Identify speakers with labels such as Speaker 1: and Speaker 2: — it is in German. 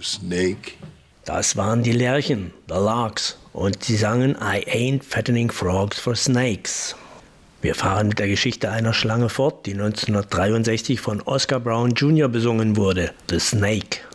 Speaker 1: snake.
Speaker 2: Das waren die Lerchen, the Larks, und sie sangen I ain't fattening frogs for snakes. Wir fahren mit der Geschichte einer Schlange fort, die 1963 von Oscar Brown Jr. besungen wurde, The Snake.